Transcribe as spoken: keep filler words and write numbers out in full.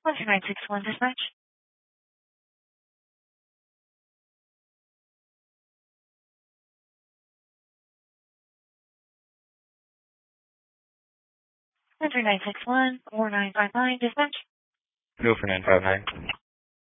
one two nine six one dispatch. one three nine six one four nine five nine dispatch. Go for nine five nine.